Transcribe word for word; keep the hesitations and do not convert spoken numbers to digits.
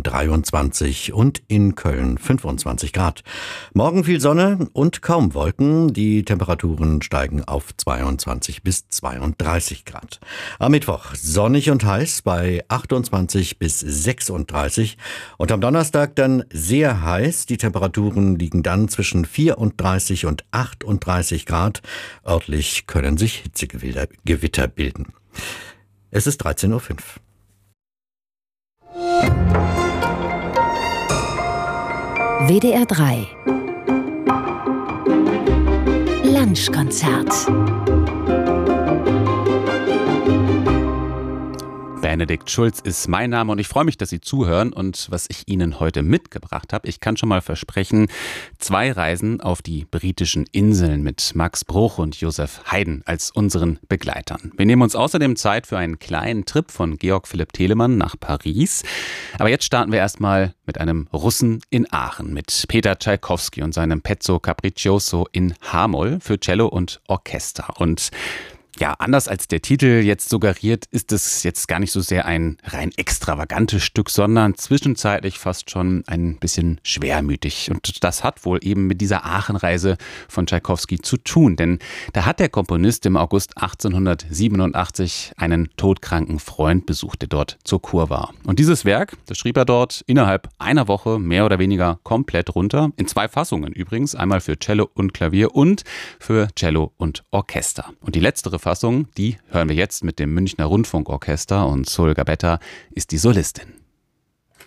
Potsdam dreiundzwanzig und in Köln fünfundzwanzig Grad. Morgen viel Sonne und kaum Wolken. Die Temperaturen steigen auf zweiundzwanzig bis zweiunddreißig Grad. Am Mittwoch sonnig und heiß bei achtundzwanzig bis sechsunddreißig. Und am Donnerstag dann sehr heiß. Die Temperaturen liegen dann zwischen vierunddreißig und achtunddreißig Grad. Örtlich können sich Hitzegewitter bilden. Es ist dreizehn Uhr fünf. W D R drei Lunchkonzert. Benedikt Schulz ist mein Name und ich freue mich, dass Sie zuhören und was ich Ihnen heute mitgebracht habe. Ich kann schon mal versprechen, zwei Reisen auf die britischen Inseln mit Max Bruch und Josef Haydn als unseren Begleitern. Wir nehmen uns außerdem Zeit für einen kleinen Trip von Georg Philipp Telemann nach Paris. Aber jetzt starten wir erstmal mit einem Russen in Aachen, mit Peter Tschaikowski und seinem Pezzo Capriccioso in H-Moll für Cello und Orchester. Und ja, anders als der Titel jetzt suggeriert, ist es jetzt gar nicht so sehr ein rein extravagantes Stück, sondern zwischenzeitlich fast schon ein bisschen schwermütig. Und das hat wohl eben mit dieser Aachenreise von Tschaikowski zu tun. Denn da hat der Komponist im August achtzehnhundertsiebenundachtzig einen todkranken Freund besucht, der dort zur Kur war. Und dieses Werk, das schrieb er dort innerhalb einer Woche mehr oder weniger komplett runter. In zwei Fassungen übrigens, einmal für Cello und Klavier und für Cello und Orchester. Und die letztere Fassung, die hören wir jetzt mit dem Münchner Rundfunkorchester und Sol Gabetta ist die Solistin.